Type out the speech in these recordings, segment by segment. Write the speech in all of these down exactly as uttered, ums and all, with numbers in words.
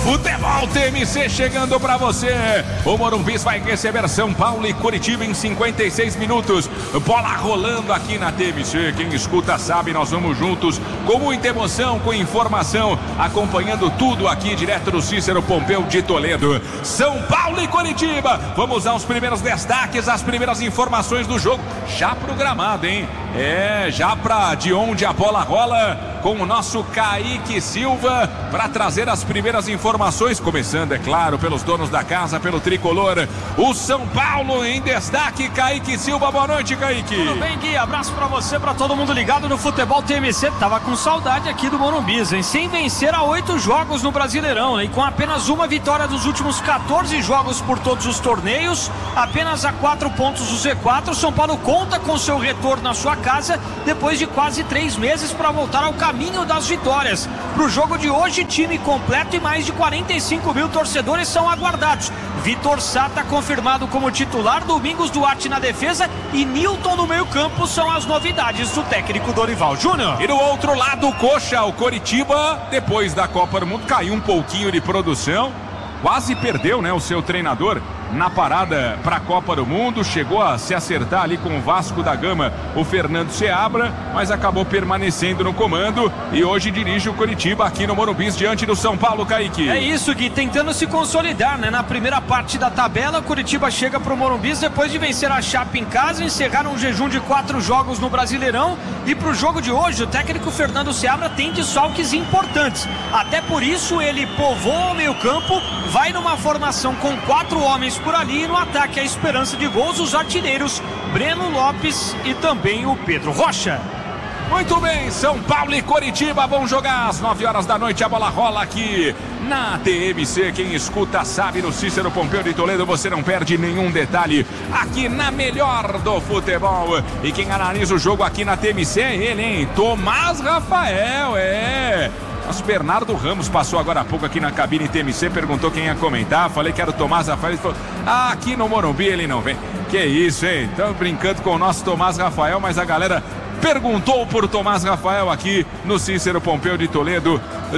Futebol T M C chegando pra você. O Morumbi vai receber São Paulo e Curitiba em cinquenta e seis minutos. Bola rolando aqui na T M C. Quem escuta sabe, nós vamos juntos com muita emoção, com informação, acompanhando tudo aqui direto do Cícero Pompeu de Toledo. São Paulo e Curitiba. Vamos aos primeiros destaques, as primeiras informações do jogo. Já programado, hein? É, já pra de onde a bola rola, com o nosso Kaique Silva para trazer as primeiras informações, começando, é claro, pelos donos da casa, pelo tricolor. O São Paulo em destaque, Kaique Silva. Boa noite, Kaique. Tudo bem, Gui? Abraço pra você, pra todo mundo ligado no Futebol T M C. Tava com saudade aqui do Morumbi, hein? Sem vencer há oito jogos no Brasileirão, né? E com apenas uma vitória dos últimos quatorze jogos por todos os torneios, apenas a quatro pontos do Z quatro. São Paulo conta com seu retorno na sua casa depois de quase três meses para voltar ao caminho das vitórias. Pro jogo de hoje, time completo e mais de quarenta e cinco mil torcedores são aguardados. Vitor Sá tá confirmado como titular, Domingos Duarte na defesa e Nilton no meio campo são as novidades do técnico Dorival Júnior. E do outro lado, o Coxa, o Coritiba, depois da Copa do Mundo, caiu um pouquinho de produção, quase perdeu, né, o seu treinador na parada para a Copa do Mundo, chegou a se acertar ali com o Vasco da Gama, o Fernando Seabra, mas acabou permanecendo no comando e hoje dirige o Coritiba aqui no Morumbi diante do São Paulo, Kaique. É isso, Gui, tentando se consolidar, né? Na primeira parte da tabela, Coritiba chega para o Morumbi depois de vencer a Chape em casa, encerrar um jejum de quatro jogos no Brasileirão, e para o jogo de hoje, o técnico Fernando Seabra tem desfalques importantes, até por isso ele povoa o meio campo, vai numa formação com quatro homens por ali, e no ataque a esperança de gols, os artilheiros Breno Lopes e também o Pedro Rocha. Muito bem, São Paulo e Coritiba vão jogar às nove horas da noite, a bola rola aqui na T M C, quem escuta sabe, no Cícero Pompeu de Toledo, você não perde nenhum detalhe aqui na melhor do futebol. E quem analisa o jogo aqui na T M C é ele, hein? Tomás Rafael, é... Nosso Bernardo Ramos passou agora há pouco aqui na cabine T M C, perguntou quem ia comentar, falei que era o Tomás Rafael, ele falou, ah, aqui no Morumbi ele não vem. Que isso, hein? Estamos brincando com o nosso Tomás Rafael, mas a galera perguntou por Tomás Rafael aqui no Cícero Pompeu de Toledo,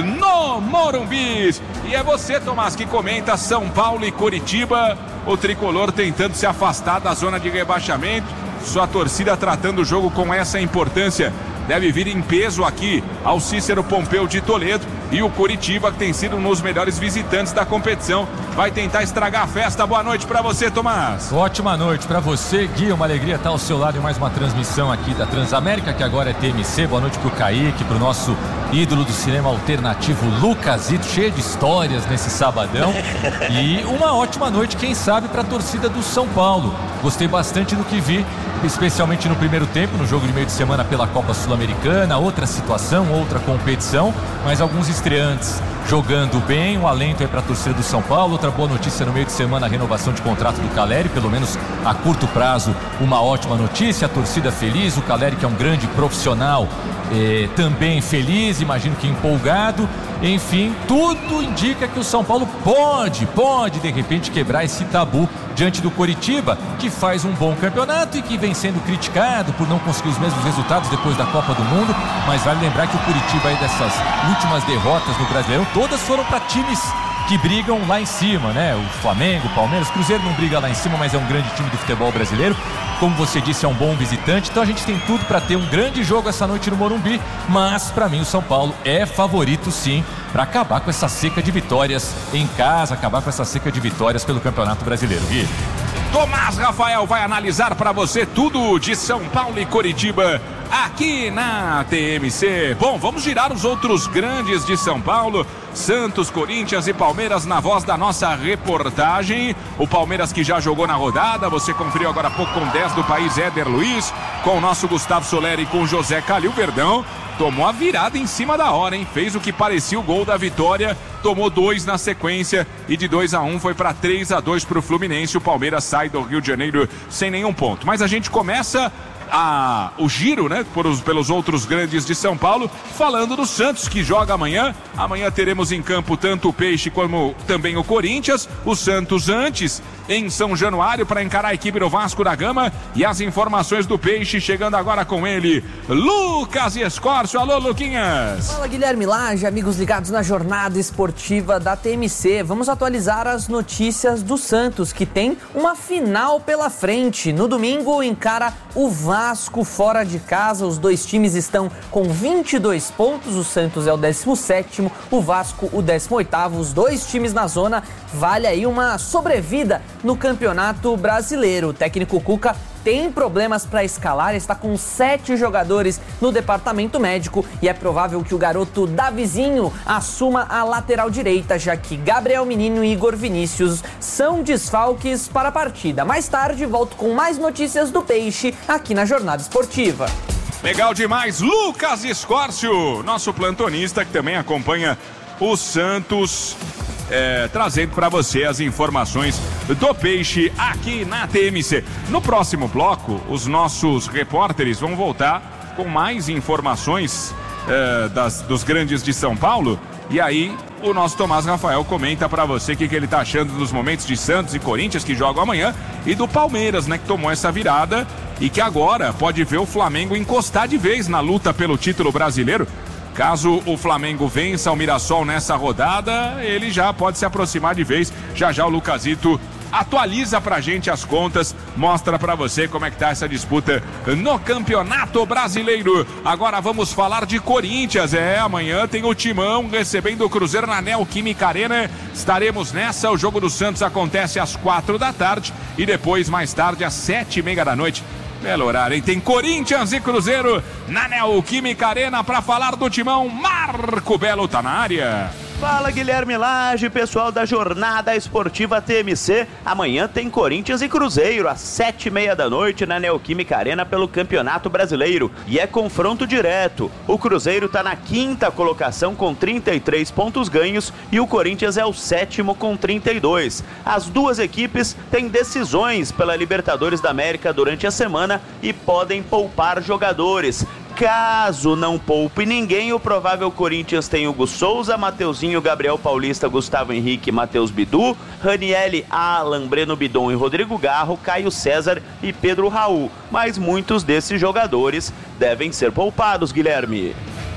no Morumbi. E é você, Tomás, que comenta São Paulo e Coritiba, o tricolor tentando se afastar da zona de rebaixamento, sua torcida tratando o jogo com essa importância. Deve vir em peso aqui ao Cícero Pompeu de Toledo, e o Coritiba, que tem sido um dos melhores visitantes da competição, vai tentar estragar a festa. Boa noite pra você, Tomás. Ótima noite pra você, Gui, uma alegria estar ao seu lado em mais uma transmissão aqui da Transamérica, que agora é T M C. Boa noite pro Kaique, pro nosso ídolo do cinema alternativo Lucasito, cheio de histórias nesse sabadão. E uma ótima noite, quem sabe, pra torcida do São Paulo. Gostei bastante do que vi, especialmente no primeiro tempo, no jogo de meio de semana pela Copa Sul-Americana, outra situação, outra competição, mas alguns estreantes jogando bem, um alento aí para a torcida do São Paulo. Outra boa notícia no meio de semana, a renovação de contrato do Caleri, pelo menos a curto prazo, uma ótima notícia, a torcida feliz, o Caleri, que é um grande profissional, eh, também feliz, imagino que empolgado. Enfim, tudo indica que o São Paulo pode, pode de repente quebrar esse tabu diante do Coritiba, que faz um bom campeonato e que vem sendo criticado por não conseguir os mesmos resultados depois da Copa do Mundo, mas vale lembrar que o Coritiba aí dessas últimas derrotas no Brasileirão, todas foram para times que brigam lá em cima, né? O Flamengo, o Palmeiras, o Cruzeiro não briga lá em cima, mas é um grande time do futebol brasileiro. Como você disse, é um bom visitante, então a gente tem tudo para ter um grande jogo essa noite no Morumbi, mas para mim o São Paulo é favorito sim para acabar com essa seca de vitórias em casa, acabar com essa seca de vitórias pelo Campeonato Brasileiro. Gui. Tomás Rafael vai analisar para você tudo de São Paulo e Coritiba aqui na T M C. Bom, vamos girar os outros grandes de São Paulo. Santos, Corinthians e Palmeiras na voz da nossa reportagem. O Palmeiras que já jogou na rodada, você conferiu agora há pouco com dez do país, Éder Luiz, com o nosso Gustavo Soleri e com José Calil Verdão. Tomou a virada em cima da hora, hein? Fez o que parecia o gol da vitória, tomou dois na sequência e de dois a um foi para três a dois para o Fluminense. O Palmeiras sai do Rio de Janeiro sem nenhum ponto. Mas a gente começa a, o giro, né, por os, pelos outros grandes de São Paulo, falando do Santos, que joga amanhã. Amanhã teremos em campo tanto o Peixe como também o Corinthians. O Santos antes em São Januário para encarar a equipe do Vasco da Gama. E as informações do Peixe chegando agora com ele, Lucas Escórcio. Alô, Luquinhas. Fala, Guilherme Lage, amigos ligados na jornada esportiva da T M C. Vamos atualizar as notícias do Santos, que tem uma final pela frente. No domingo encara o Vasco fora de casa. Os dois times estão com vinte e dois pontos. O Santos é o décimo sétimo, o Vasco o décimo oitavo. Os dois times na zona, vale aí uma sobrevida no Campeonato Brasileiro. O técnico Cuca tem problemas para escalar, está com sete jogadores no departamento médico e é provável que o garoto Davizinho assuma a lateral direita, já que Gabriel Menino e Igor Vinícius são desfalques para a partida. Mais tarde, volto com mais notícias do Peixe aqui na Jornada Esportiva. Legal demais, Lucas Escórcio, nosso plantonista que também acompanha o Santos, é, trazendo para você as informações do Peixe aqui na T M C. No próximo bloco, os nossos repórteres vão voltar com mais informações é, das, dos grandes de São Paulo. E aí, o nosso Tomás Rafael comenta para você o que, que ele tá achando dos momentos de Santos e Corinthians, que jogam amanhã, e do Palmeiras, né, que tomou essa virada e que agora pode ver o Flamengo encostar de vez na luta pelo título brasileiro. Caso o Flamengo vença o Mirassol nessa rodada, ele já pode se aproximar de vez. Já já o Lucasito atualiza pra gente as contas, mostra pra você como é que tá essa disputa no Campeonato Brasileiro. Agora vamos falar de Corinthians. É, amanhã tem o Timão recebendo o Cruzeiro na Neoquímica Arena. Estaremos nessa. O jogo do Santos acontece às quatro da tarde e depois, mais tarde, às sete e meia da noite. Belo horário, hein? Tem Corinthians e Cruzeiro na Neoquímica Arena para falar do Timão. Marco Belo tá na área. Fala, Guilherme Lage, pessoal da Jornada Esportiva T M C. Amanhã tem Corinthians e Cruzeiro às sete e meia da noite na Neoquímica Arena pelo Campeonato Brasileiro. E é confronto direto. O Cruzeiro tá na quinta colocação com trinta e três pontos ganhos e o Corinthians é o sétimo com trinta e dois. As duas equipes têm decisões pela Libertadores da América durante a semana e podem poupar jogadores. Caso não poupe ninguém, o provável Corinthians tem Hugo Souza, Mateuzinho, Gabriel Paulista, Gustavo Henrique, Matheus Bidu, Ranielli, Alan, Breno Bidon e Rodrigo Garro, Caio César e Pedro Raul. Mas muitos desses jogadores devem ser poupados, Guilherme.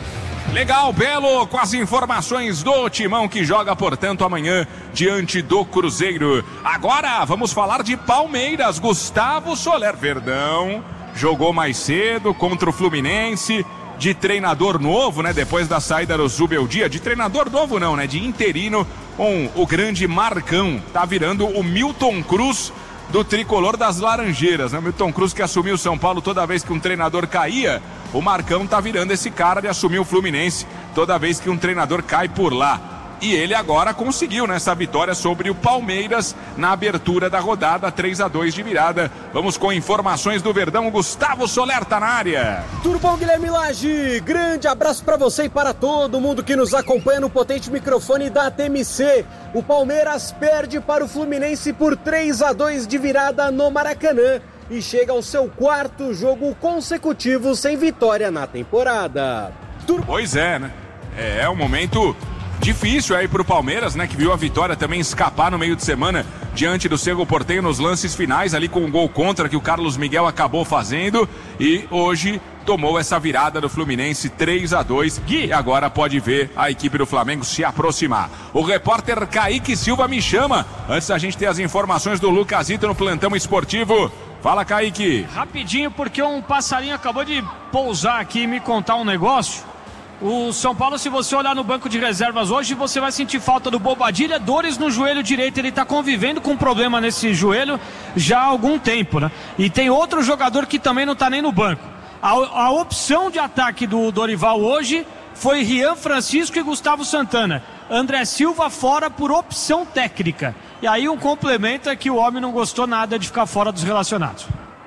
Legal, Belo, com as informações do Timão que joga, portanto, amanhã diante do Cruzeiro. Agora vamos falar de Palmeiras. Gustavo Soler, Verdão jogou mais cedo contra o Fluminense, de treinador novo, né? Depois da saída do Zubeldia, de treinador novo não, né? De interino, com o grande Marcão. Tá virando o Milton Cruz do tricolor das Laranjeiras, né? Milton Cruz que assumiu o São Paulo toda vez que um treinador caía. O Marcão tá virando esse cara de assumir o Fluminense toda vez que um treinador cai por lá. E ele agora conseguiu nessa vitória sobre o Palmeiras na abertura da rodada, três a dois de virada. Vamos com informações do Verdão. Gustavo Soler tá na área. Tudo bom, Guilherme Lage? Grande abraço para você e para todo mundo que nos acompanha no potente microfone da T M C. O Palmeiras perde para o Fluminense por três a dois de virada no Maracanã e chega ao seu quarto jogo consecutivo sem vitória na temporada. Tudo... Pois é, né? É um momento difícil aí pro Palmeiras, né? Que viu a vitória também escapar no meio de semana diante do Cerro Porteño nos lances finais, ali com um gol contra que o Carlos Miguel acabou fazendo. E hoje tomou essa virada do Fluminense três a dois. E agora pode ver a equipe do Flamengo se aproximar. O repórter Kaique Silva me chama. Antes da gente ter as informações do Lucasito no plantão esportivo. Fala, Kaique. Rapidinho, porque um passarinho acabou de pousar aqui e me contar um negócio. O São Paulo, se você olhar no banco de reservas hoje, você vai sentir falta do Bobadilha, dores no joelho direito. Ele está convivendo com um problema nesse joelho já há algum tempo, né? E tem outro jogador que também não está nem no banco. A, a opção de ataque do Dorival hoje foi Rian Francisco e Gustavo Santana. André Silva fora por opção técnica. E aí um complemento é que o homem não gostou nada de ficar fora dos relacionados.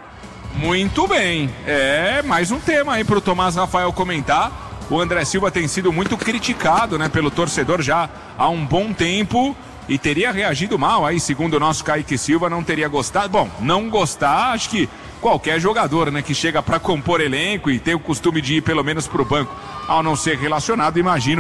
Muito bem. É mais um tema aí para o Tomás Rafael comentar. O André Silva tem sido muito criticado, né, pelo torcedor já há um bom tempo e teria reagido mal aí, segundo o nosso Kaique Silva, não teria gostado. Bom, não gostar, acho que qualquer jogador, né, que chega para compor elenco e tem o costume de ir pelo menos para o banco, ao não ser relacionado, imagino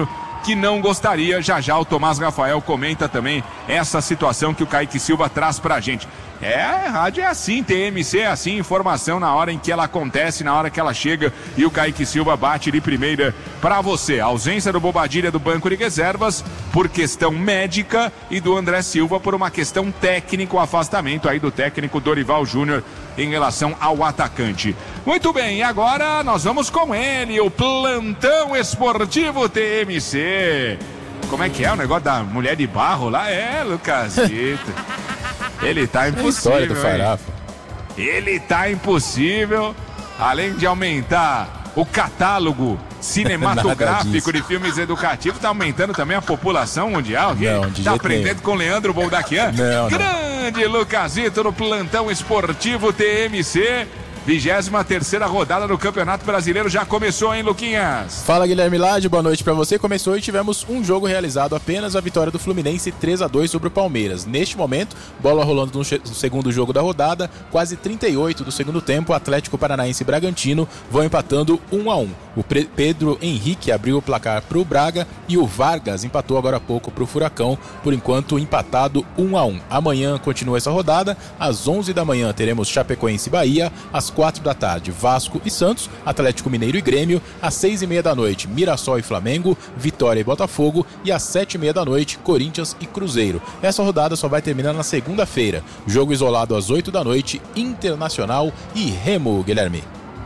que não gostaria. Já já o Tomás Rafael comenta também essa situação que o Kaique Silva traz pra gente. É, rádio é assim, T M C é assim, informação na hora em que ela acontece, na hora que ela chega, e o Kaique Silva bate de primeira pra você. A ausência do Bobadilha do banco de reservas por questão médica e do André Silva por uma questão técnica, o afastamento aí do técnico Dorival Júnior em relação ao atacante. Muito bem, e agora nós vamos com ele, o Plantão Esportivo T M C. Como é que é o negócio da mulher de barro lá? É, Lucasito. Ele tá impossível, hein? Ele tá impossível. Além de aumentar o catálogo cinematográfico de filmes educativos, tá aumentando também a população mundial. Não, de tá jeito aprendendo nenhum. com Leandro Boldaquian? Não, não. Grande Lucasito no Plantão Esportivo T M C. vigésima terceira rodada do Campeonato Brasileiro já começou, hein, Luquinhas? Fala, Guilherme Lage, boa noite pra você. Começou e tivemos um jogo realizado, apenas a vitória do Fluminense três a dois sobre o Palmeiras. Neste momento, bola rolando no, no segundo jogo da rodada, quase trinta e oito do segundo tempo, Atlético Paranaense e Bragantino vão empatando um a um. O Pre- Pedro Henrique abriu o placar pro Braga e o Vargas empatou agora há pouco pro Furacão, por enquanto empatado um a um. Amanhã continua essa rodada, às onze da manhã teremos Chapecoense e Bahia, às quatro da tarde, Vasco e Santos, Atlético Mineiro e Grêmio, às seis e meia da noite, Mirassol e Flamengo, Vitória e Botafogo, e às sete e meia da noite, Corinthians e Cruzeiro. Essa rodada só vai terminar na segunda-feira. Jogo isolado às oito da noite, Internacional e Remo, Guilherme.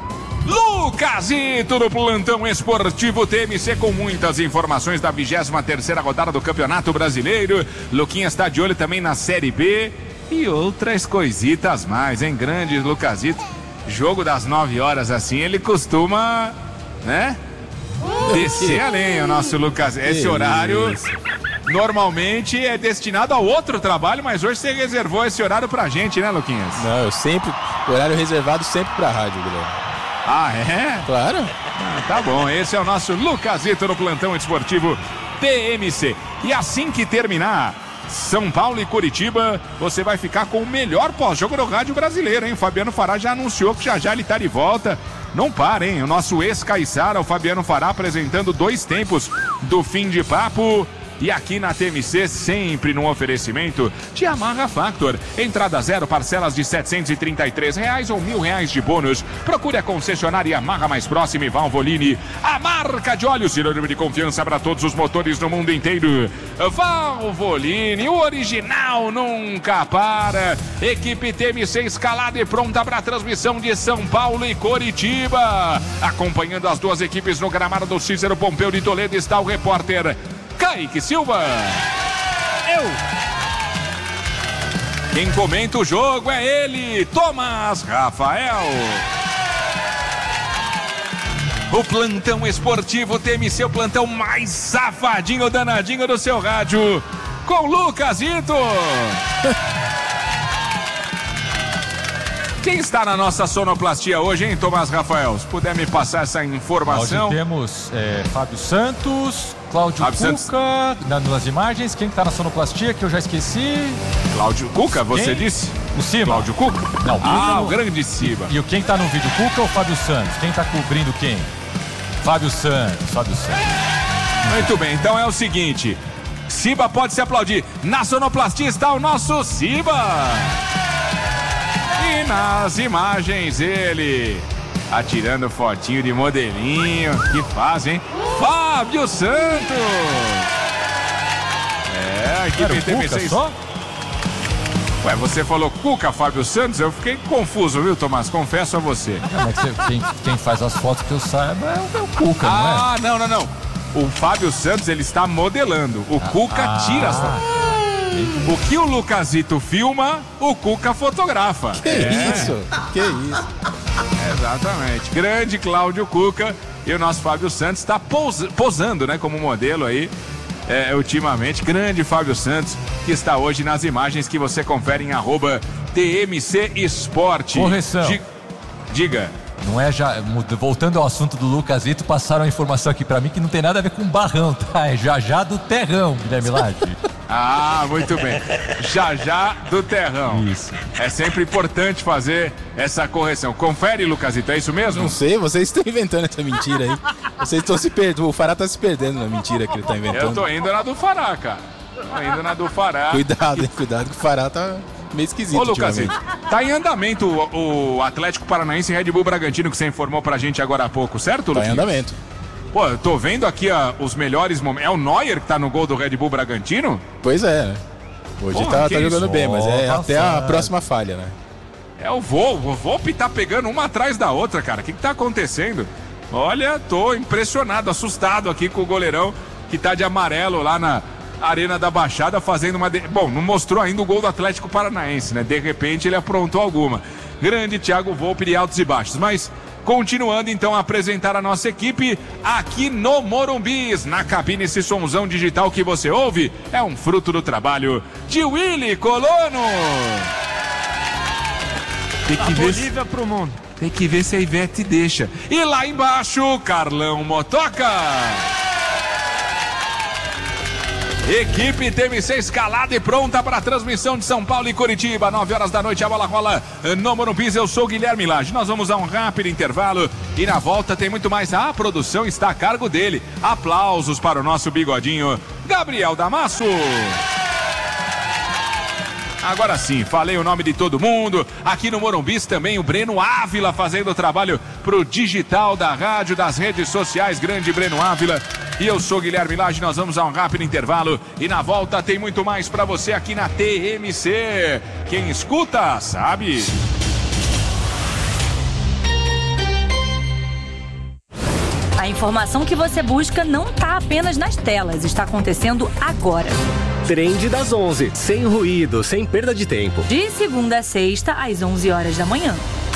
Lucasito no Plantão Esportivo T M C com muitas informações da vigésima terceira rodada do Campeonato Brasileiro. Luquinhas está de olho também na Série B e outras coisitas mais, hein? Grande Lucasito. Jogo das nove horas assim, ele costuma, né? Descer a lenha, o nosso Lucas. Esse horário normalmente é destinado a outro trabalho, mas hoje você reservou esse horário pra gente, né, Luquinhas? Não, eu sempre, horário reservado sempre pra rádio, Guilherme. Ah, é? Claro. Ah, tá bom, esse é o nosso Lucasito no Plantão Esportivo T M C. E assim que terminar São Paulo e Curitiba, você vai ficar com o melhor pós-jogo do rádio brasileiro, hein? O Fabiano Fará já anunciou que já já ele tá de volta. Não para, hein? O nosso ex-Caissara, o Fabiano Fará, apresentando dois tempos do fim de papo. E aqui na T M C, sempre no oferecimento de Yamaha Factor. Entrada zero, parcelas de setecentos e trinta e três reais ou mil reais de bônus. Procure a concessionária Yamaha mais próxima e Valvoline. A marca de óleo sinônimo de confiança para todos os motores no mundo inteiro. Valvoline, o original nunca para. Equipe T M C escalada e pronta para a transmissão de São Paulo e Coritiba. Acompanhando as duas equipes no gramado do Cícero Pompeu de Toledo está o repórter Kaique Silva. Eu. Quem comenta o jogo é ele, Tomás Rafael. O Plantão Esportivo T M C, o plantão mais safadinho, danadinho do seu rádio, com Lucasito. Quem está na nossa sonoplastia hoje, hein, Tomás Rafael? Se puder me passar essa informação. Hoje temos é, Fábio Santos, Cláudio Fábio Cuca, Santos. Nas imagens. Quem está na sonoplastia, que eu já esqueci? Cláudio Cuca, você Quem? disse? O Ciba. Cláudio Cuca? Não, Cuca ah, no... o grande Ciba. E o quem está no vídeo, Cuca ou Fábio Santos? Quem está cobrindo quem? Fábio Santos, Fábio Santos. Muito bem, então é o seguinte, Ciba pode se aplaudir. Na sonoplastia está o nosso Ciba. E nas imagens ele atirando fotinho de modelinho. Que faz, hein? Fábio Santos. É, a equipe T M C. Só? Ué, você falou Cuca, Fábio Santos? Eu fiquei confuso, viu, Tomás? Confesso a você. Não, mas você, quem, quem faz as fotos que eu saiba é o, é o Cuca, não é? Ah, não, não, não. O Fábio Santos, ele está modelando. O ah, Cuca ah, tira as fotos. O que o Lucasito filma, o Cuca fotografa. Que é. isso? Que isso? Exatamente. Grande Cláudio Cuca. E o nosso Fábio Santos está pos, posando, né, como modelo aí, é, ultimamente. Grande Fábio Santos, que está hoje nas imagens que você confere em arroba T M C Esporte. Correção. Di, diga. Não é já, voltando ao assunto do Lucasito, passaram a informação aqui pra mim que não tem nada a ver com barrão, tá? É já já do terrão, Guilherme Lage. Ah, muito bem. Já já do terrão. Isso. É sempre importante fazer essa correção. Confere, Lucasito, é isso mesmo? Não sei, vocês estão inventando essa mentira aí. Vocês estão se perdendo. O Fará tá se perdendo na mentira que ele tá inventando. Eu tô indo na do Fará, cara. Tô indo na do Fará. Cuidado, hein? Cuidado que o Fará tá meio esquisito. Ô, Lucas, tá em andamento o, o Atlético Paranaense e Red Bull Bragantino que você informou pra gente agora há pouco, certo, Lucas? Tá em andamento. Pô, eu tô vendo aqui a, os melhores momentos. É o Neuer que tá no gol do Red Bull Bragantino? Pois é. Hoje Porra, tá, tá jogando isso? bem, mas é Nossa, até a próxima falha, né? É o Volvo. O Volpe tá pegando uma atrás da outra, cara. O que que tá acontecendo? Olha, tô impressionado, assustado aqui com o goleirão que tá de amarelo lá na Arena da Baixada fazendo uma... De... Bom, não mostrou ainda o gol do Atlético Paranaense, né? De repente ele aprontou alguma. Grande Thiago Volpe de altos e baixos, mas... Continuando então a apresentar a nossa equipe aqui no Morumbis, na cabine. Esse sonzão digital que você ouve é um fruto do trabalho de Willy Colono. Tem que, ver se... pro mundo. Tem que ver se a Ivete deixa. E lá embaixo, Carlão Motoca. Equipe T M C escalada e pronta para a transmissão de São Paulo e Curitiba. nove horas da noite, a bola rola no Morumbis. Eu sou o Guilherme Lage. Nós vamos a um rápido intervalo e na volta tem muito mais. A produção está a cargo dele. Aplausos para o nosso bigodinho, Gabriel Damasso. Agora sim, falei o nome de todo mundo. Aqui no Morumbis também o Breno Ávila fazendo o trabalho pro digital da rádio, das redes sociais. Grande Breno Ávila. E eu sou Guilherme Lage, nós vamos a um rápido intervalo e na volta tem muito mais pra você aqui na T M C. Quem escuta, sabe. A informação que você busca não tá apenas nas telas, está acontecendo agora. Trend das onze, sem ruído, sem perda de tempo. De segunda a sexta, às onze horas da manhã.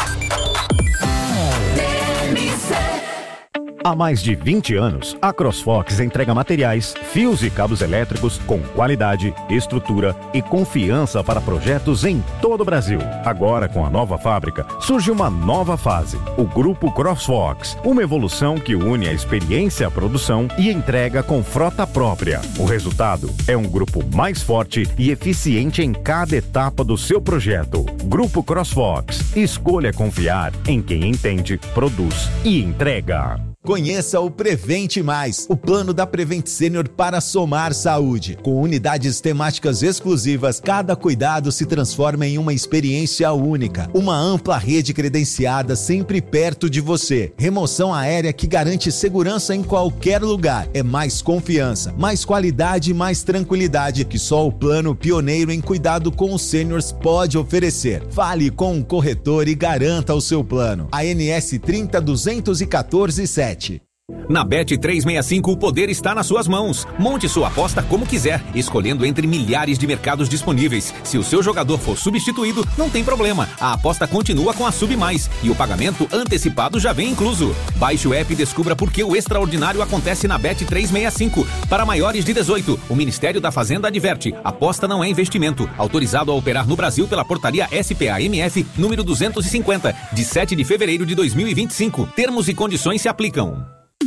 Há mais de vinte anos, a CrossFox entrega materiais, fios e cabos elétricos com qualidade, estrutura e confiança para projetos em todo o Brasil. Agora, com a nova fábrica, surge uma nova fase, o Grupo CrossFox, uma evolução que une a experiência à produção e entrega com frota própria. O resultado é um grupo mais forte e eficiente em cada etapa do seu projeto. Grupo CrossFox, escolha confiar em quem entende, produz e entrega. Conheça o Prevente Mais, o plano da Prevent Senior para somar saúde. Com unidades temáticas exclusivas, cada cuidado se transforma em uma experiência única. Uma ampla rede credenciada sempre perto de você. Remoção aérea que garante segurança em qualquer lugar. É mais confiança, mais qualidade e mais tranquilidade que só o plano pioneiro em cuidado com os sêniors pode oferecer. Fale com um corretor e garanta o seu plano. A N S trinta duzentos e quatorze sete. Na Bet trezentos e sessenta e cinco, o poder está nas suas mãos. Monte sua aposta como quiser, escolhendo entre milhares de mercados disponíveis. Se o seu jogador for substituído, não tem problema. A aposta continua com a Sub Mais e o pagamento antecipado já vem incluso. Baixe o app e descubra por que o extraordinário acontece na Bet trezentos e sessenta e cinco. Para maiores de dezoito, o Ministério da Fazenda adverte: aposta não é investimento. Autorizado a operar no Brasil pela portaria S P A M F número duzentos e cinquenta, de sete de fevereiro de dois mil e vinte e cinco. Termos e condições se aplicam.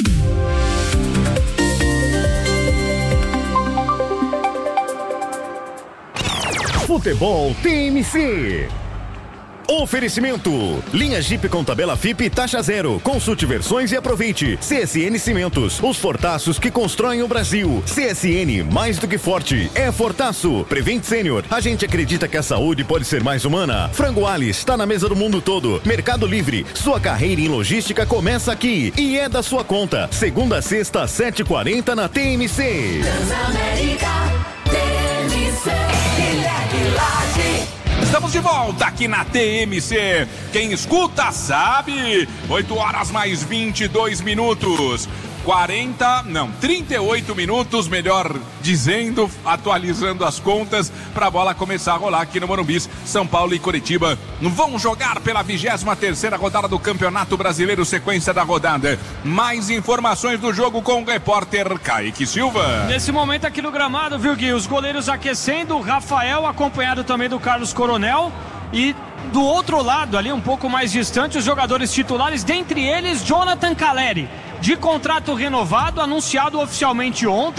Futebol T M C. Oferecimento: linha Jeep com tabela F I P e taxa zero. Consulte versões e aproveite. C S N Cimentos, os fortaços que constroem o Brasil. C S N, mais do que forte, é fortaço. Prevent Senior, a gente acredita que a saúde pode ser mais humana. Frango Alice, está na mesa do mundo todo. Mercado Livre, sua carreira em logística começa aqui e é da sua conta. Segunda a sexta, sete e quarenta na T M C. Transamérica, T M C, Guilherme Lage. Estamos de volta aqui na T M C. Quem escuta sabe. oito horas mais vinte e dois minutos. quarenta, não, trinta e oito minutos, melhor dizendo, atualizando as contas para a bola começar a rolar aqui no Morumbis. São Paulo e Curitiba vão jogar pela vigésima terceira rodada do Campeonato Brasileiro, sequência da rodada. Mais informações do jogo com o repórter Kaique Silva. Nesse momento aqui no gramado, viu, Gui? Os goleiros aquecendo, o Rafael acompanhado também do Carlos Coronel e do outro lado ali, um pouco mais distante, os jogadores titulares, dentre eles Jonathan Caleri, de contrato renovado, anunciado oficialmente ontem,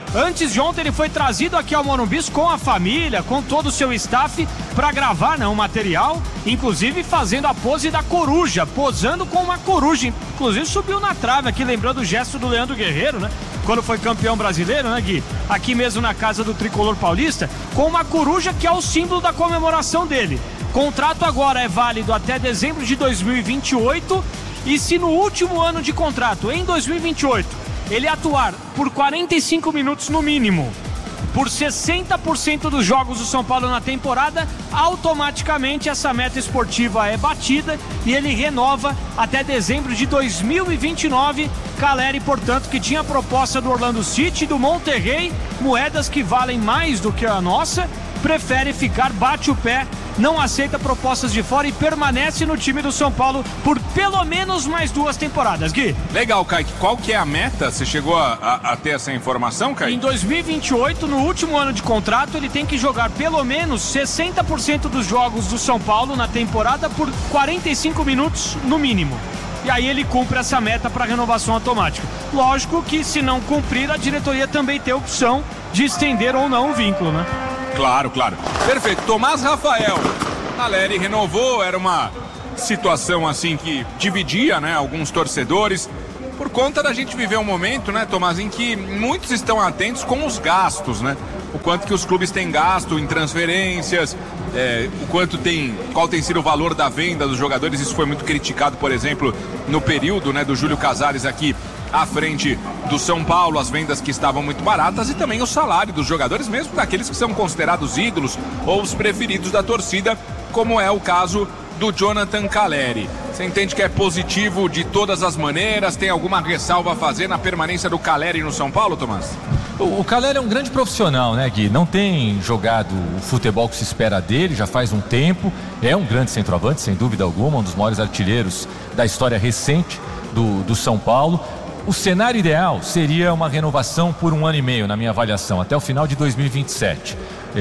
Antes de ontem ele foi trazido aqui ao Morumbi com a família, com todo o seu staff, para gravar, né, um material, inclusive fazendo a pose da coruja, posando com uma coruja, inclusive subiu na trave aqui, lembrando o gesto do Leandro Guerreiro, né, quando foi campeão brasileiro, né, Gui? Aqui mesmo na casa do Tricolor Paulista, com uma coruja que é o símbolo da comemoração dele. Contrato agora é válido até dezembro de dois mil e vinte e oito, e se no último ano de contrato, em dois mil e vinte e oito, ele atuar por quarenta e cinco minutos no mínimo, por sessenta por cento dos jogos do São Paulo na temporada, automaticamente essa meta esportiva é batida e ele renova até dezembro de dois mil e vinte e nove. Caleri, portanto, que tinha a proposta do Orlando City, do Monterrey, moedas que valem mais do que a nossa, prefere ficar, bate o pé, não aceita propostas de fora e permanece no time do São Paulo por pelo menos mais duas temporadas, Gui. Legal, Kaique. Qual que é a meta? Você chegou a, a, a ter essa informação, Kaique? Em dois mil e vinte e oito, no último ano de contrato, ele tem que jogar pelo menos sessenta por cento dos jogos do São Paulo na temporada por quarenta e cinco minutos no mínimo. E aí ele cumpre essa meta para renovação automática. Lógico que se não cumprir, a diretoria também tem a opção de estender ou não o vínculo, né? Claro, claro. Perfeito. Tomás Rafael. Caleri renovou, era uma situação assim que dividia, né, alguns torcedores, por conta da gente viver um momento, né, Tomás, em que muitos estão atentos com os gastos, né? O quanto que os clubes têm gasto em transferências, é, o quanto tem, qual tem sido o valor da venda dos jogadores. Isso foi muito criticado, por exemplo, no período, né, do Júlio Casares aqui à frente do São Paulo, as vendas que estavam muito baratas e também o salário dos jogadores, mesmo daqueles que são considerados ídolos ou os preferidos da torcida, como é o caso do Jonathan Caleri. Você entende que é positivo de todas as maneiras? Tem alguma ressalva a fazer na permanência do Caleri no São Paulo, Tomás? O, o Caleri é um grande profissional, né, Gui? Não tem jogado o futebol que se espera dele, já faz um tempo. É um grande centroavante, sem dúvida alguma, um dos maiores artilheiros da história recente do, do São Paulo. O cenário ideal seria uma renovação por um ano e meio, na minha avaliação, até o final de dois mil e vinte e sete.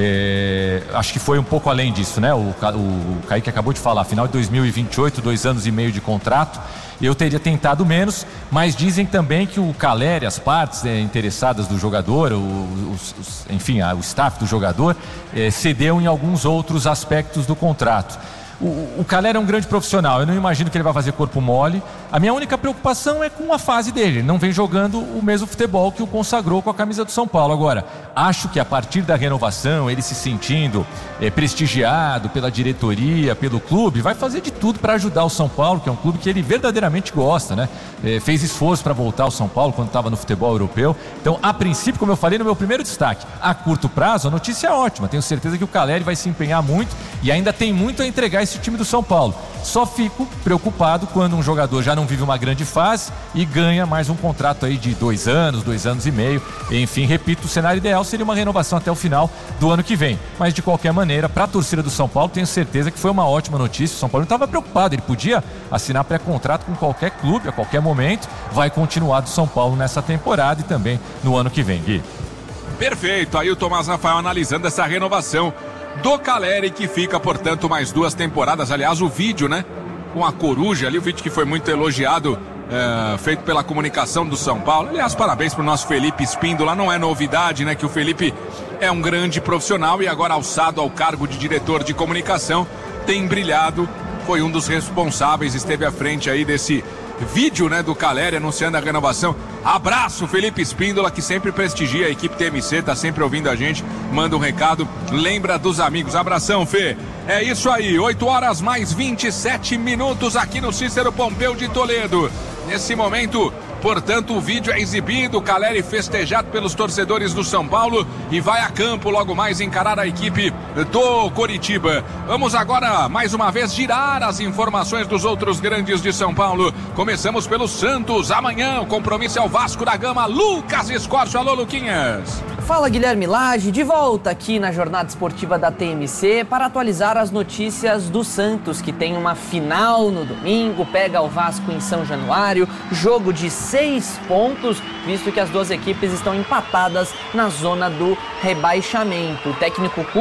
É, acho que foi um pouco além disso, né? O, o Kaique acabou de falar, final de dois mil e vinte e oito, dois anos e meio de contrato. Eu teria tentado menos, mas dizem também que o Caleri, as partes é, interessadas do jogador, o, os, os, enfim, a, o staff do jogador, é, cedeu em alguns outros aspectos do contrato. O, o Caleri é um grande profissional, eu não imagino que ele vai fazer corpo mole. A minha única preocupação é com a fase dele. Ele não vem jogando o mesmo futebol que o consagrou com a camisa do São Paulo. Agora, acho que a partir da renovação, ele se sentindo é, prestigiado pela diretoria, pelo clube, vai fazer de tudo para ajudar o São Paulo, que é um clube que ele verdadeiramente gosta, né? É, fez esforço para voltar ao São Paulo quando estava no futebol europeu. Então, a princípio, como eu falei no meu primeiro destaque, a curto prazo, a notícia é ótima. Tenho certeza que o Caleri vai se empenhar muito e ainda tem muito a entregar esse time do São Paulo. Só fico preocupado quando um jogador já não vive uma grande fase e ganha mais um contrato aí de dois anos, dois anos e meio. Enfim, repito, o cenário ideal seria uma renovação até o final do ano que vem. Mas de qualquer maneira, para a torcida do São Paulo, tenho certeza que foi uma ótima notícia. O São Paulo não estava preocupado, ele podia assinar pré-contrato com qualquer clube a qualquer momento. Vai continuar do São Paulo nessa temporada e também no ano que vem, Gui. Perfeito, aí o Tomás Rafael analisando essa renovação do Caleri, que fica, portanto, mais duas temporadas. Aliás, o vídeo, né, com a coruja ali, o vídeo que foi muito elogiado, é, feito pela comunicação do São Paulo. Aliás, parabéns pro nosso Felipe Espíndola. Não é novidade, né, que o Felipe é um grande profissional e agora alçado ao cargo de diretor de comunicação, tem brilhado, foi um dos responsáveis, esteve à frente aí desse vídeo, né, do Caleri anunciando a renovação. Abraço, Felipe Espíndola, que sempre prestigia a equipe T M C, tá sempre ouvindo a gente, manda um recado, lembra dos amigos. Abração, Fê. É isso aí, oito horas mais vinte e sete minutos aqui no Cícero Pompeu de Toledo. Nesse momento, portanto, o vídeo é exibido, o Caleri festejado pelos torcedores do São Paulo e vai a campo logo mais encarar a equipe do Coritiba. Vamos agora, mais uma vez, girar as informações dos outros grandes de São Paulo. Começamos pelo Santos. Amanhã o compromisso é o Vasco da Gama. Lucas Escorcio. Alô, Luquinhas. Fala, Guilherme Lage, de volta aqui na Jornada Esportiva da T M C para atualizar as notícias do Santos, que tem uma final no domingo, pega o Vasco em São Januário, jogo de seis pontos, visto que as duas equipes estão empatadas na zona do rebaixamento. O técnico Cuca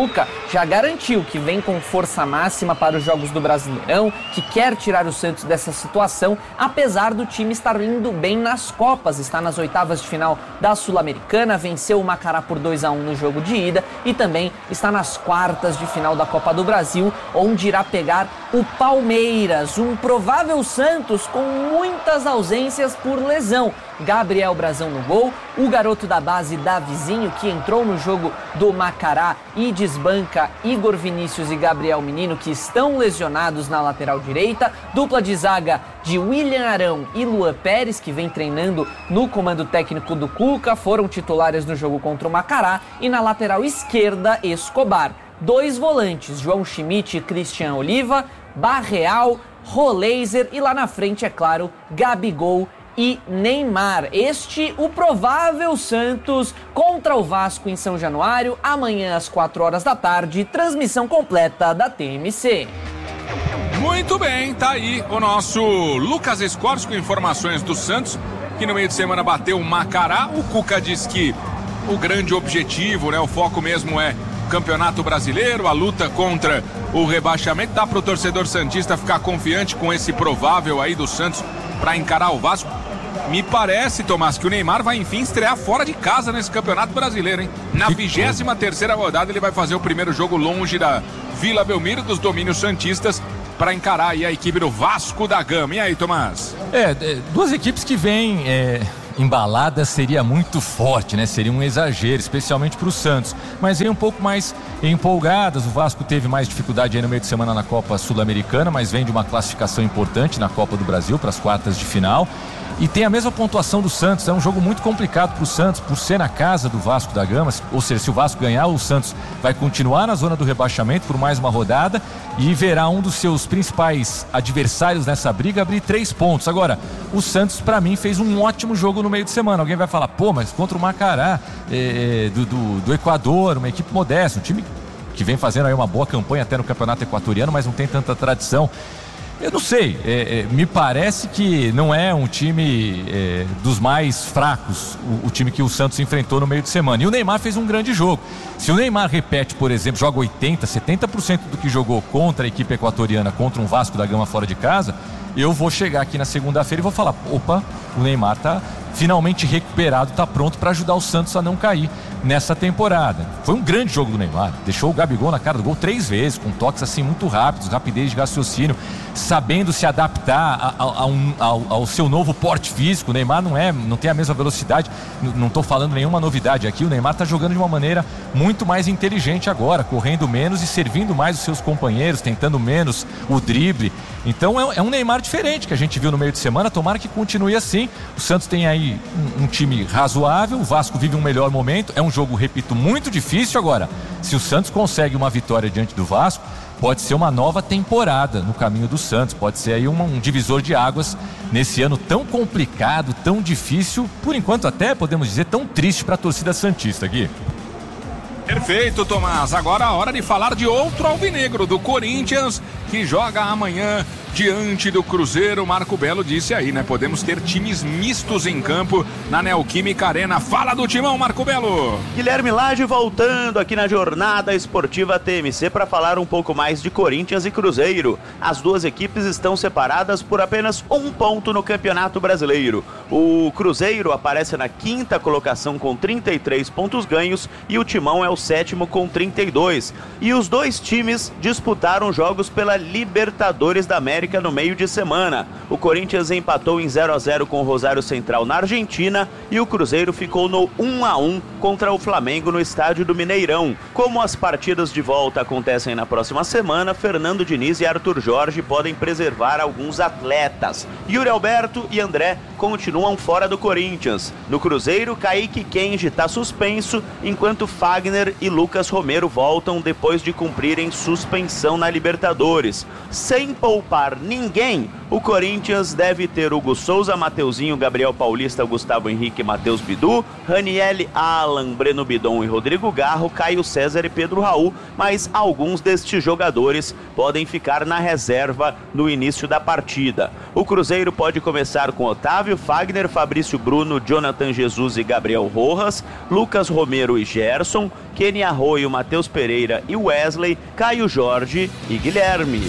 já garantiu que vem com força máxima para os jogos do Brasileirão, que quer tirar o Santos dessa situação, apesar do time estar indo bem nas Copas. Está nas oitavas de final da Sul-Americana, venceu o Macará por dois a um no jogo de ida e também está nas quartas de final da Copa do Brasil, onde irá pegar o Palmeiras, um provável Santos com muitas ausências por lesão. Gabriel Brazão no gol, o garoto da base Davizinho, que entrou no jogo do Macará e desbanca Igor Vinícius e Gabriel Menino, que estão lesionados na lateral direita, dupla de zaga de William Arão e Luan Pérez, que vem treinando no comando técnico do Cuca, foram titulares no jogo contra o Macará, e na lateral esquerda, Escobar. Dois volantes, João Schmidt e Christian Oliva, Barreal, Roleiser e lá na frente, é claro, Gabigol e Neymar. Este, o provável Santos contra o Vasco em São Januário, amanhã às quatro horas da tarde, transmissão completa da T M C. Muito bem, tá aí o nosso Lucas Escorce com informações do Santos, que no meio de semana bateu o Macará. O Cuca diz que o grande objetivo, né, o foco mesmo é o Campeonato Brasileiro, a luta contra o rebaixamento. Dá pro torcedor santista ficar confiante com esse provável aí do Santos para encarar o Vasco. Me parece, Tomás, que o Neymar vai enfim estrear fora de casa nesse Campeonato Brasileiro, hein? Na vigésima terceira rodada ele vai fazer o primeiro jogo longe da Vila Belmiro, dos domínios santistas, para encarar aí a equipe do Vasco da Gama. E aí, Tomás? É, duas equipes que vêm é, embaladas seria muito forte, né? Seria um exagero, especialmente para o Santos. Mas vem um pouco mais empolgadas. O Vasco teve mais dificuldade aí no meio de semana na Copa Sul-Americana, mas vem de uma classificação importante na Copa do Brasil para as quartas de final. E tem a mesma pontuação do Santos. É um jogo muito complicado para o Santos, por ser na casa do Vasco da Gama. Ou seja, se o Vasco ganhar, o Santos vai continuar na zona do rebaixamento por mais uma rodada e verá um dos seus principais adversários nessa briga abrir três pontos. Agora, o Santos, para mim, fez um ótimo jogo no meio de semana. Alguém vai falar, pô, mas contra o Macará é, do, do, do Equador, uma equipe modesta, um time que vem fazendo aí uma boa campanha até no Campeonato Equatoriano, mas não tem tanta tradição. Eu não sei, é, é, me parece que não é um time é, dos mais fracos, o, o time que o Santos enfrentou no meio de semana. E o Neymar fez um grande jogo. Se o Neymar repete, por exemplo, joga oitenta, setenta por cento do que jogou contra a equipe equatoriana, contra um Vasco da Gama fora de casa, eu vou chegar aqui na segunda-feira e vou falar, opa, o Neymar tá finalmente recuperado, tá pronto para ajudar o Santos a não cair nessa temporada. Foi um grande jogo do Neymar, deixou o Gabigol na cara do gol três vezes, com toques assim muito rápidos, rapidez de raciocínio, sabendo se adaptar a, a, a um, ao, ao seu novo porte físico. O Neymar não é, não tem a mesma velocidade, não estou falando nenhuma novidade aqui, o Neymar está jogando de uma maneira muito mais inteligente agora, correndo menos e servindo mais os seus companheiros, tentando menos o drible. Então é, é um Neymar diferente que a gente viu no meio de semana, tomara que continue assim. O Santos tem aí um, um time razoável, o Vasco vive um melhor momento, é um jogo, repito, muito difícil. Agora, se o Santos consegue uma vitória diante do Vasco, pode ser uma nova temporada no caminho do Santos, pode ser aí um, um divisor de águas nesse ano tão complicado, tão difícil, por enquanto até podemos dizer tão triste para a torcida santista, Gui. Perfeito, Tomás. Agora a hora de falar de outro alvinegro, do Corinthians, que joga amanhã diante do Cruzeiro. Marco Belo disse aí, né? Podemos ter times mistos em campo na Neoquímica Arena. Fala do timão, Marco Belo. Guilherme Lage voltando aqui na Jornada Esportiva T M C para falar um pouco mais de Corinthians e Cruzeiro. As duas equipes estão separadas por apenas um ponto no Campeonato Brasileiro. O Cruzeiro aparece na quinta colocação com trinta e três pontos ganhos e o timão é o sétimo com trinta e dois. E os dois times disputaram jogos pela Libertadores da América no meio de semana. O Corinthians empatou em zero a zero com o Rosário Central na Argentina e o Cruzeiro ficou no um a um contra o Flamengo no estádio do Mineirão. Como as partidas de volta acontecem na próxima semana, Fernando Diniz e Arthur Jorge podem preservar alguns atletas. Yuri Alberto e André continuam fora do Corinthians. No Cruzeiro, Kaique Kenji está suspenso, enquanto Fagner e Lucas Romero voltam depois de cumprirem suspensão na Libertadores. Sem poupar poupar ninguém. O Corinthians deve ter Hugo Souza, Mateuzinho, Gabriel Paulista, Gustavo Henrique, Matheus Bidu, Raniel, Alan, Breno Bidon e Rodrigo Garro, Caio César e Pedro Raul, mas alguns destes jogadores podem ficar na reserva no início da partida. O Cruzeiro pode começar com Otávio, Fagner, Fabrício Bruno, Jonathan Jesus e Gabriel Rojas, Lucas Romero e Gerson, Kenny Arroio, Matheus Pereira e Wesley, Caio Jorge e Guilherme.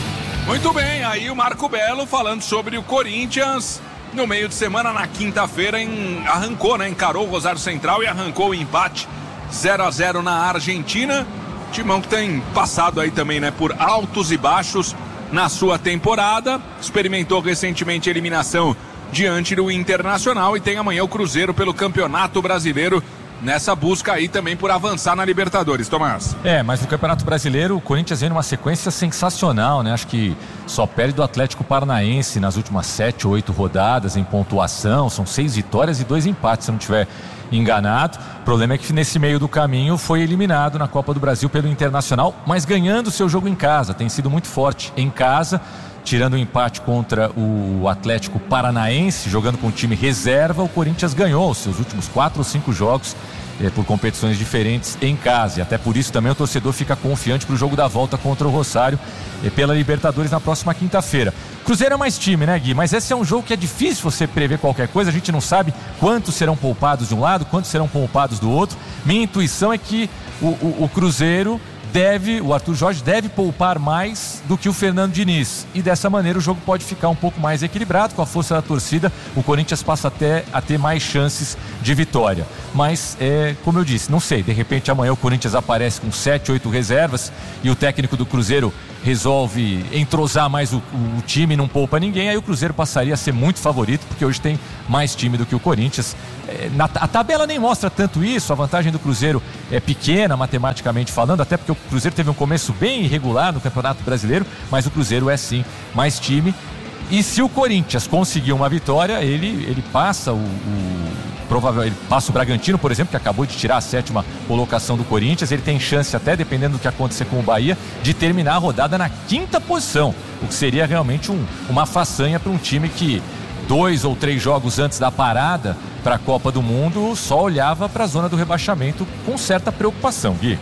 Muito bem, aí o Marco Belo falando sobre o Corinthians. No meio de semana, na quinta-feira, em... arrancou, né? Encarou o Rosário Central e arrancou o empate zero a zero na Argentina. Timão que tem passado aí também, né? Por altos e baixos na sua temporada. Experimentou recentemente a eliminação diante do Internacional e tem amanhã o Cruzeiro pelo Campeonato Brasileiro, nessa busca aí também por avançar na Libertadores, Tomás. É, mas no Campeonato Brasileiro o Corinthians vem numa sequência sensacional, né? Acho que só perde do Atlético Paranaense nas últimas sete ou oito rodadas em pontuação. São seis vitórias e dois empates, se não tiver enganado. O problema é que nesse meio do caminho foi eliminado na Copa do Brasil pelo Internacional, mas ganhando o seu jogo em casa. Tem sido muito forte em casa, tirando o empate contra o Atlético Paranaense, jogando com o time reserva. O Corinthians ganhou os seus últimos quatro ou cinco jogos eh, por competições diferentes em casa, e até por isso também o torcedor fica confiante para o jogo da volta contra o Rosário eh, pela Libertadores na próxima quinta-feira. Cruzeiro é mais time, né, Gui? Mas esse é um jogo que é difícil você prever qualquer coisa. A gente não sabe quantos serão poupados de um lado, quantos serão poupados do outro. Minha intuição é que o, o, o Cruzeiro deve, o Arthur Jorge deve poupar mais do que o Fernando Diniz, e dessa maneira o jogo pode ficar um pouco mais equilibrado. Com a força da torcida, o Corinthians passa até a ter mais chances de vitória. Mas, é, como eu disse, não sei, de repente amanhã o Corinthians aparece com sete, oito reservas e o técnico do Cruzeiro resolve entrosar mais o, o time, não poupa ninguém, aí o Cruzeiro passaria a ser muito favorito, porque hoje tem mais time do que o Corinthians. É, na, a tabela nem mostra tanto isso, a vantagem do Cruzeiro é pequena, matematicamente falando, até porque o Cruzeiro teve um começo bem irregular no Campeonato Brasileiro, mas o Cruzeiro é sim mais time. E se o Corinthians conseguir uma vitória, ele, ele passa o, o provavelmente ele passa o Bragantino, por exemplo, que acabou de tirar a sétima colocação do Corinthians. Ele tem chance, até dependendo do que acontecer com o Bahia, de terminar a rodada na quinta posição, o que seria realmente um, uma façanha para um time que dois ou três jogos antes da parada para a Copa do Mundo só olhava para a zona do rebaixamento com certa preocupação, Gui.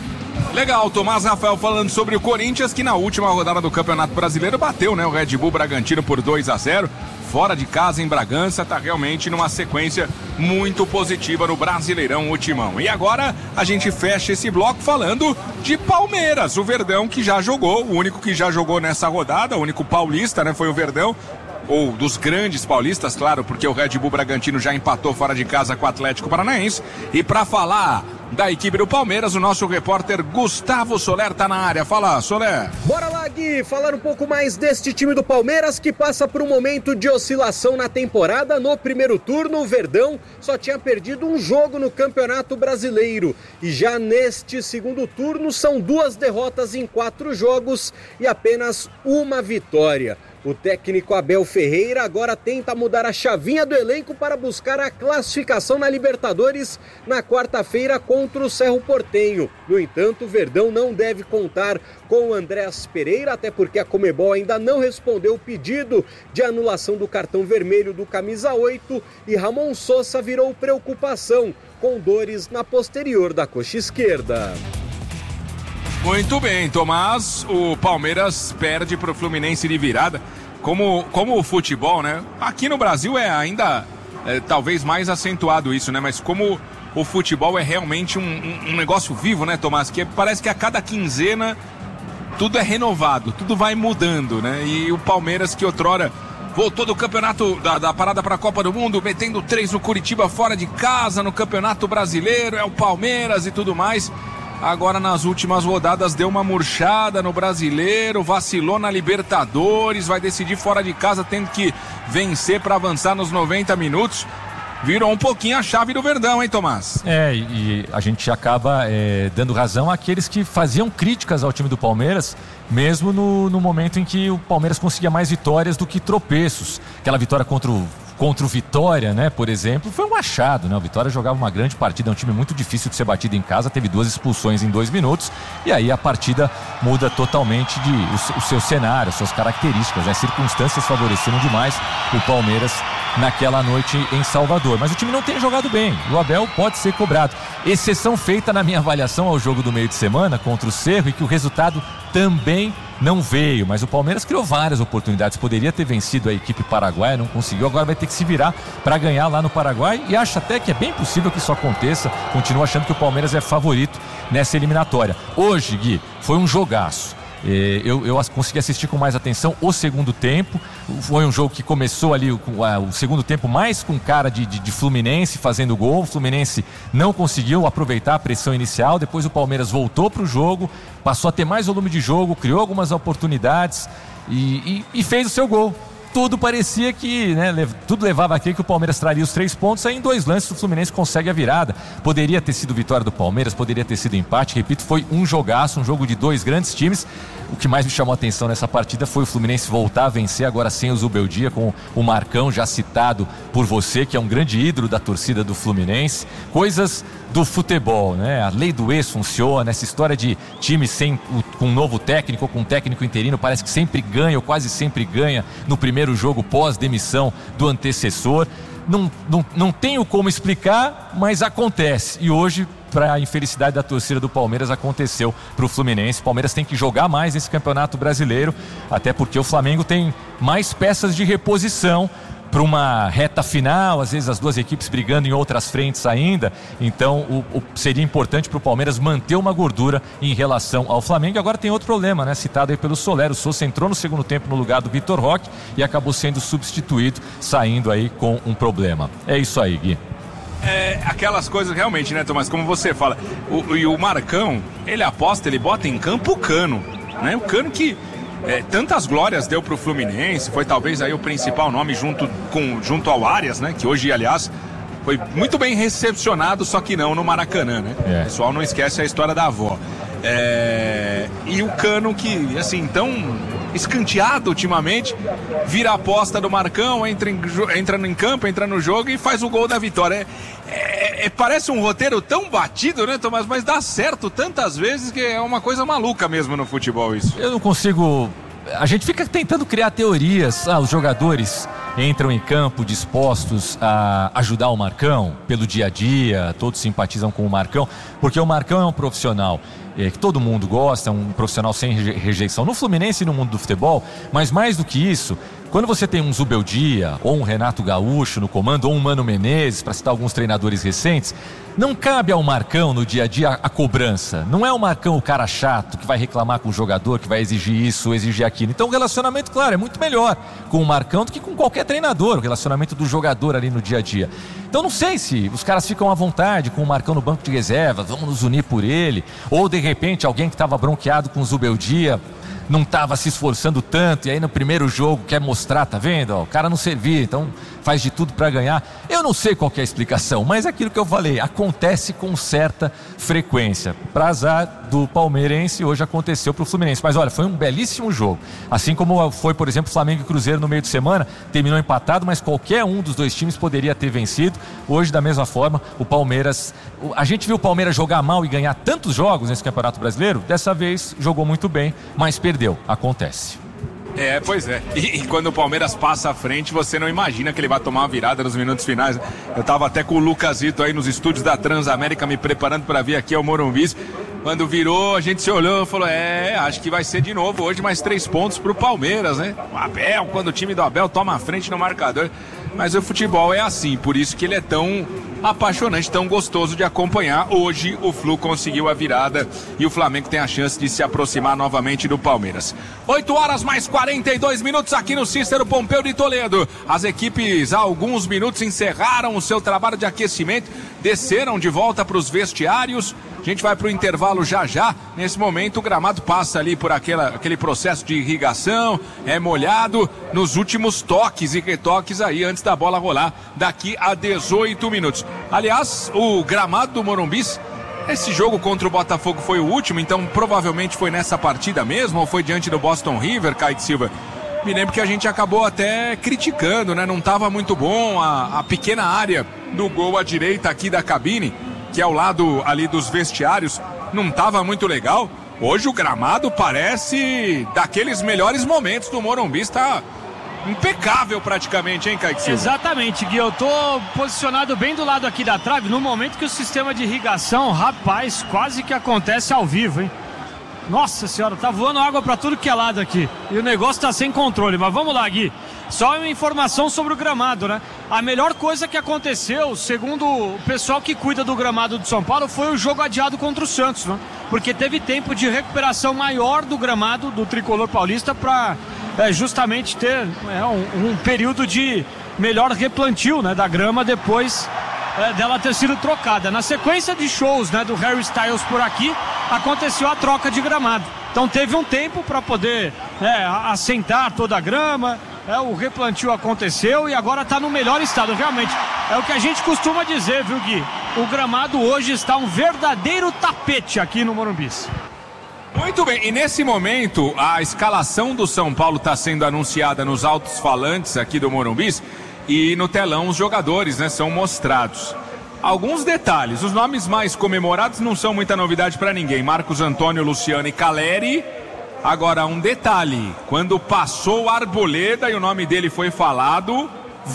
Legal, Tomás Rafael falando sobre o Corinthians, que na última rodada do Campeonato Brasileiro bateu, né, o Red Bull Bragantino por dois a zero, fora de casa em Bragança. Tá realmente numa sequência muito positiva no Brasileirão, o Timão. E agora a gente fecha esse bloco falando de Palmeiras, o Verdão que já jogou, o único que já jogou nessa rodada, o único paulista, né, foi o Verdão. Ou dos grandes paulistas, claro, porque o Red Bull Bragantino já empatou fora de casa com o Atlético Paranaense. E para falar da equipe do Palmeiras, o nosso repórter Gustavo Soler tá na área. Fala, Soler. Bora lá, Gui, falar um pouco mais deste time do Palmeiras, que passa por um momento de oscilação na temporada. No primeiro turno, o Verdão só tinha perdido um jogo no Campeonato Brasileiro. E já neste segundo turno, são duas derrotas em quatro jogos e apenas uma vitória. O técnico Abel Ferreira agora tenta mudar a chavinha do elenco para buscar a classificação na Libertadores na quarta-feira contra o Cerro Porteño. No entanto, o Verdão não deve contar com o Andrés Pereira, até porque a Conmebol ainda não respondeu o pedido de anulação do cartão vermelho do camisa oito, e Ramon Sosa virou preocupação, com dores na posterior da coxa esquerda. Muito bem, Tomás, o Palmeiras perde para o Fluminense de virada. Como, como o futebol, né? Aqui no Brasil é ainda é, talvez mais acentuado isso, né? Mas como o futebol é realmente um, um, um negócio vivo, né, Tomás? Que parece que a cada quinzena tudo é renovado, tudo vai mudando, né? E o Palmeiras, que outrora voltou do campeonato, da, da parada para a Copa do Mundo, metendo três no Curitiba fora de casa, no Campeonato Brasileiro, é o Palmeiras e tudo mais. Agora nas últimas rodadas deu uma murchada no Brasileiro, vacilou na Libertadores, vai decidir fora de casa, tendo que vencer para avançar nos noventa minutos. Virou um pouquinho a chave do Verdão, hein, Tomás? É, e a gente acaba é, dando razão àqueles que faziam críticas ao time do Palmeiras, mesmo no, no momento em que o Palmeiras conseguia mais vitórias do que tropeços. Aquela vitória contra o contra o Vitória, né, por exemplo, foi um achado, né? O Vitória jogava uma grande partida, é um time muito difícil de ser batido em casa, teve duas expulsões em dois minutos, e aí a partida muda totalmente de, o, o seu cenário, as suas características, as circunstâncias favoreceram demais o Palmeiras naquela noite em Salvador. Mas o time não tem jogado bem, o Abel pode ser cobrado. Exceção feita na minha avaliação ao jogo do meio de semana contra o Cerro, e que o resultado também não veio, mas o Palmeiras criou várias oportunidades, poderia ter vencido a equipe paraguaia, não conseguiu, agora vai ter que se virar para ganhar lá no Paraguai, e acho até que é bem possível que isso aconteça. Continuo achando que o Palmeiras é favorito nessa eliminatória. Hoje, Gui, foi um jogaço. Eu, eu consegui assistir com mais atenção o segundo tempo. Foi um jogo que começou ali o, o segundo tempo mais com cara de, de, de Fluminense fazendo gol. O Fluminense não conseguiu aproveitar a pressão inicial. Depois o Palmeiras voltou para o jogo, passou a ter mais volume de jogo, criou algumas oportunidades e, e, e fez o seu gol. Tudo parecia que, né, tudo levava a crer que o Palmeiras traria os três pontos. Aí em dois lances o Fluminense consegue a virada. Poderia ter sido vitória do Palmeiras, poderia ter sido empate. Repito, foi um jogaço, um jogo de dois grandes times. O que mais me chamou a atenção nessa partida foi o Fluminense voltar a vencer, agora sem o Zubeldia, com o Marcão, já citado por você, que é um grande ídolo da torcida do Fluminense. Coisas do futebol, né? A lei do ex funciona, essa história de time sem, com um novo técnico ou com um técnico interino, parece que sempre ganha ou quase sempre ganha no primeiro jogo pós-demissão do antecessor. Não, não, não tenho como explicar, mas acontece. E hoje, para a infelicidade da torcida do Palmeiras, aconteceu para o Fluminense. O Palmeiras tem que jogar mais nesse Campeonato Brasileiro, até porque o Flamengo tem mais peças de reposição para uma reta final, às vezes as duas equipes brigando em outras frentes ainda. Então o, o, seria importante para o Palmeiras manter uma gordura em relação ao Flamengo. Agora tem outro problema, né? Citado aí pelo Soler. O Sousa entrou no segundo tempo no lugar do Vitor Roque e acabou sendo substituído, saindo aí com um problema. É isso aí, Gui. É, aquelas coisas realmente, né, Tomás, como você fala, o, e o Marcão, ele aposta, ele bota em campo o Cano, né? O Cano que é, tantas glórias deu pro Fluminense, foi talvez aí o principal nome junto, com, junto ao Arias, né? Que hoje, aliás, foi muito bem recepcionado, só que não no Maracanã, né? É. O pessoal não esquece a história da avó. É, e o Cano que, assim, tão escanteado ultimamente, vira a aposta do Marcão, entra em, entra em campo, entra no jogo e faz o gol da vitória. É, é, é, parece um roteiro tão batido, né, Tomás? Mas dá certo tantas vezes que é uma coisa maluca mesmo no futebol isso. Eu não consigo... A gente fica tentando criar teorias. Ah, os jogadores entram em campo dispostos a ajudar o Marcão pelo dia a dia, todos simpatizam com o Marcão, porque o Marcão é um profissional é, que todo mundo gosta, um profissional sem rejeição no Fluminense e no mundo do futebol. Mas mais do que isso, quando você tem um Zubeldia ou um Renato Gaúcho no comando, ou um Mano Menezes, para citar alguns treinadores recentes, não cabe ao Marcão no dia a dia a cobrança. Não é o Marcão o cara chato que vai reclamar com o jogador, que vai exigir isso, exigir aquilo. Então o relacionamento, claro, é muito melhor com o Marcão do que com qualquer treinador, o relacionamento do jogador ali no dia a dia. Então não sei se os caras ficam à vontade com o Marcão no banco de reserva, vamos nos unir por ele, ou de repente alguém que estava bronqueado com o Zubeldia não estava se esforçando tanto, e aí no primeiro jogo quer mostrar, tá vendo? Ó, o cara não servia, então faz de tudo para ganhar. Eu não sei qual que é a explicação, mas é aquilo que eu falei, acontece com certa frequência. Para azar do palmeirense, hoje aconteceu para o Fluminense. Mas olha, foi um belíssimo jogo. Assim como foi, por exemplo, Flamengo e Cruzeiro no meio de semana, terminou empatado, mas qualquer um dos dois times poderia ter vencido. Hoje, da mesma forma, o Palmeiras... A gente viu o Palmeiras jogar mal e ganhar tantos jogos nesse Campeonato Brasileiro, dessa vez jogou muito bem, mas perdeu. Acontece. É, pois é. E, e quando o Palmeiras passa à frente, você não imagina que ele vai tomar uma virada nos minutos finais. Eu tava até com o Lucasito aí nos estúdios da Transamérica me preparando para vir aqui ao Morumbi. Quando virou, a gente se olhou e falou, é, acho que vai ser de novo hoje mais três pontos pro Palmeiras, né? O Abel, quando o time do Abel toma a frente no marcador. Mas o futebol é assim, por isso que ele é tão apaixonante, tão gostoso de acompanhar. Hoje o Flu conseguiu a virada e o Flamengo tem a chance de se aproximar novamente do Palmeiras. oito horas mais quarenta e dois minutos aqui no Cícero Pompeu de Toledo. As equipes há alguns minutos encerraram o seu trabalho de aquecimento, desceram de volta para os vestiários. A gente vai para o intervalo já já. Nesse momento o gramado passa ali por aquela, aquele processo de irrigação, é molhado nos últimos toques e retoques aí antes da bola rolar daqui a dezoito minutos. Aliás, o gramado do Morumbi, esse jogo contra o Botafogo foi o último, então provavelmente foi nessa partida mesmo ou foi diante do Boston River, Kaique Silva? me lembro que a gente acabou até criticando, né? Não estava muito bom a, a pequena área do gol à direita aqui da cabine, que é ao lado ali dos vestiários, não estava muito legal. Hoje o gramado parece daqueles melhores momentos do Morumbi, está impecável praticamente, hein, Kaique Silva? Exatamente, Gui, eu tô posicionado bem do lado aqui da trave, no momento que o sistema de irrigação, rapaz, quase que acontece ao vivo, hein? Nossa senhora, tá voando água pra tudo que é lado aqui, e o negócio tá sem controle, mas vamos lá, Gui. Só uma informação sobre o gramado, né? A melhor coisa que aconteceu, segundo o pessoal que cuida do gramado do São Paulo, foi o jogo adiado contra o Santos, né? Porque teve tempo de recuperação maior do gramado do tricolor paulista para é, justamente ter é, um, um período de melhor replantio, né, da grama depois é, dela ter sido trocada. Na sequência de shows, né, do Harry Styles por aqui, aconteceu a troca de gramado. Então teve um tempo para poder é, assentar toda a grama. É, o replantio aconteceu e agora está no melhor estado, realmente. É o que a gente costuma dizer, viu, Gui? O gramado hoje está um verdadeiro tapete aqui no Morumbi. Muito bem, e nesse momento a escalação do São Paulo está sendo anunciada nos altos falantes aqui do Morumbi e no telão os jogadores, né, são mostrados. Alguns detalhes, os nomes mais comemorados não são muita novidade para ninguém. Marcos Antônio, Luciano e Caleri. Agora, um detalhe, quando passou o Arboleda e o nome dele foi falado,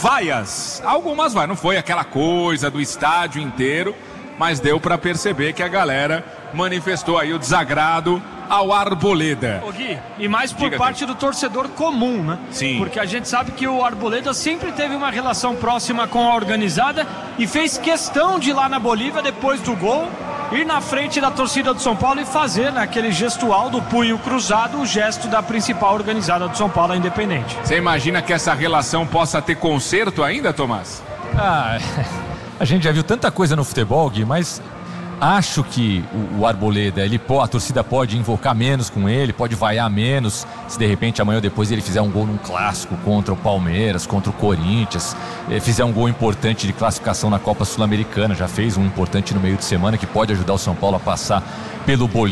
vaias. Algumas vaias, não foi aquela coisa do estádio inteiro, mas deu para perceber que a galera manifestou aí o desagrado ao Arboleda. Ô Gui, e mais por Diga, parte do torcedor comum, né? Sim. Porque a gente sabe que o Arboleda sempre teve uma relação próxima com a organizada e fez questão de ir lá na Bolívia depois do gol, ir na frente da torcida do São Paulo e fazer naquele gestual do punho cruzado o gesto da principal organizada do São Paulo, a Independente. Você imagina que essa relação possa ter conserto ainda, Tomás? Ah, a gente já viu tanta coisa no futebol, Gui, mas acho que o, o Arboleda, ele, a torcida pode invocar menos com ele, pode vaiar menos, se de repente amanhã ou depois ele fizer um gol num clássico contra o Palmeiras, contra o Corinthians, fizer um gol importante de classificação na Copa Sul-Americana, já fez um importante no meio de semana que pode ajudar o São Paulo a passar pelo Bolívia.